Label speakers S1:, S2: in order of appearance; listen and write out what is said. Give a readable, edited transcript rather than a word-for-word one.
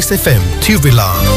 S1: Kiss FM ที่เวลา